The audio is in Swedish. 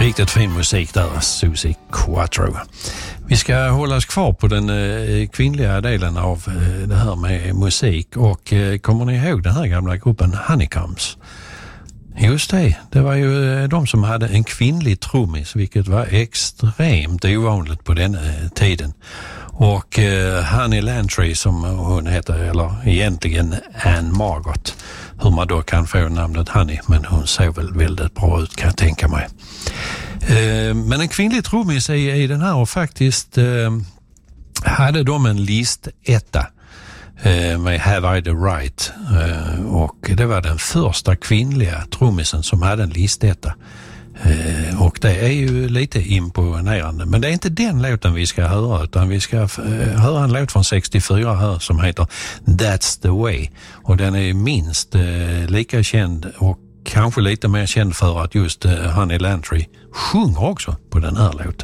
Riktigt fin musik där, Suzi Quatro. Vi ska hålla oss kvar på den kvinnliga delen av det här med musik. Och kommer ni ihåg den här gamla gruppen Honeycombs? Just det var ju de som hade en kvinnlig trummis, vilket var extremt ovanligt på den tiden. Och Honey Lantry som hon heter, eller egentligen Anne Margot, hur man då kan få namnet Honey, men hon ser väl väldigt bra ut kan jag tänka mig. Men en kvinnlig trummis i den här, och faktiskt hade de en listetta med Have I the Right, och det var den första kvinnliga trummisen som hade en listetta. Och det är ju lite imponerande. Men det är inte den låten vi ska höra, utan vi ska höra en låt från 64 här som heter That's the Way. Och den är minst lika känd och kanske lite mer känd för att just Honey Lantry sjunger också på den här låten.